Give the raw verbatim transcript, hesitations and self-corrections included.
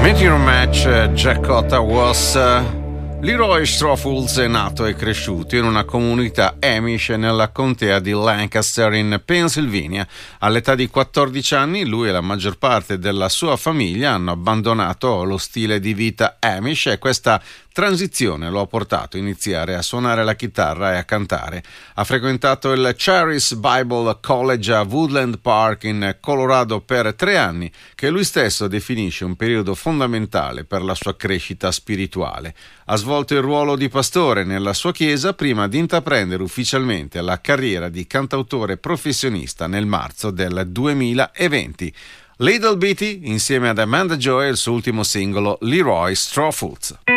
Meteor Match, Jack Ottawas. Leroy Strofuls è nato e cresciuto in una comunità Amish nella contea di Lancaster in Pennsylvania. All'età di quattordici anni lui e la maggior parte della sua famiglia hanno abbandonato lo stile di vita Amish e questa transizione lo ha portato a iniziare a suonare la chitarra e a cantare. Ha frequentato il Charis Bible College a Woodland Park in Colorado per tre anni, che lui stesso definisce un periodo fondamentale per la sua crescita spirituale. Ha svolto il ruolo di pastore nella sua chiesa prima di intraprendere ufficialmente la carriera di cantautore professionista nel marzo del duemilaventi. Little Bitty insieme ad Amanda Joy e il suo ultimo singolo Leroy Strofuls.